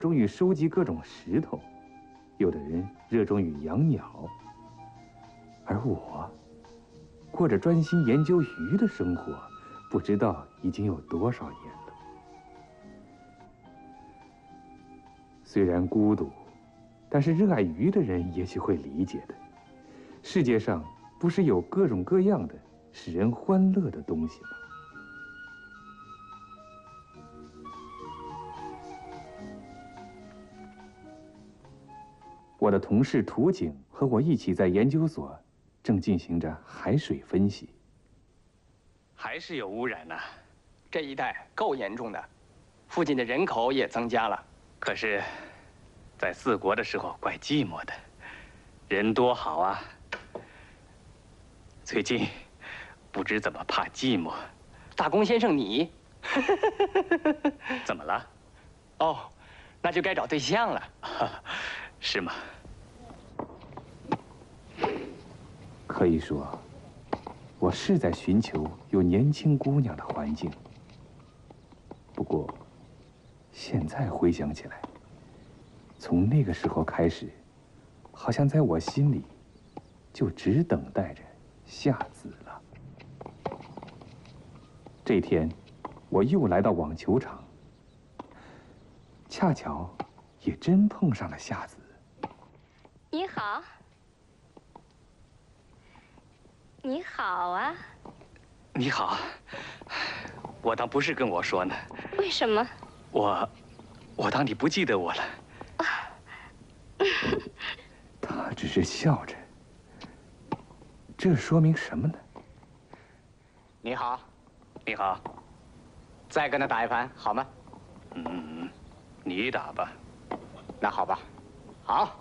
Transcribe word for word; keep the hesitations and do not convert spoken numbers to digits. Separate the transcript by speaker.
Speaker 1: 衷于收集各种石头，有的人热衷于养鸟，而我过着专心研究鱼的生活，不知道已经有多少年了。虽然孤独，但是热爱鱼的人也许会理解的。世界上不是有各种各样的使人欢乐的东西吗？我的同事涂景和我一起在研究所，正进行着海水分析。
Speaker 2: 还是有污染呢、啊，
Speaker 3: 这一带够严重的，附近的人口也增加了。
Speaker 2: 可是，在四国的时候怪寂寞的，人多好啊。最近不知怎么怕寂寞。
Speaker 3: 大公先生你，
Speaker 2: 怎么了？
Speaker 3: 哦，那就该找对象了。
Speaker 2: 是吗？
Speaker 1: 可以说，我是在寻求有年轻姑娘的环境。不过，现在回想起来，从那个时候开始，好像在我心里，就只等待着夏子了。这天，我又来到网球场，恰巧也真碰上了夏子。
Speaker 4: 你好，你好啊！
Speaker 2: 你好，我当不是跟我说呢。
Speaker 4: 为什么？
Speaker 2: 我，我当你不记得我了。
Speaker 1: 他只是笑着，这说明什么呢？
Speaker 3: 你好，
Speaker 2: 你好，
Speaker 3: 再跟他打一盘好吗？
Speaker 2: 嗯，你打吧。
Speaker 3: 那好吧，好。